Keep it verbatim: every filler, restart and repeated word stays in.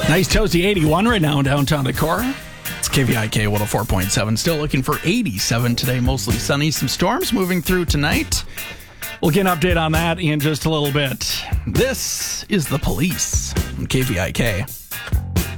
Nice toasty eighty-one right now in downtown Decorah. It's K V I K one oh four point seven. Still looking for eighty-seven today. Mostly sunny. Some storms moving through tonight. We'll get an update on that in just a little bit. This is The Police on K V I K.